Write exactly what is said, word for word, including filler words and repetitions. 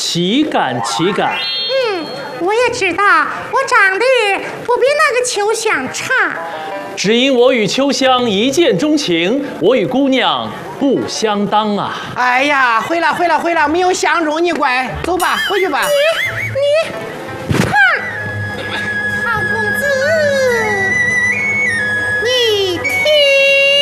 岂敢岂敢！ 嗯，我也知道，我长得不比那个秋香差。 只因我与秋香一见钟情，我与姑娘不相当啊！ 哎呀，会了会了会了，没有相中，你乖，走吧，回去吧。 你你。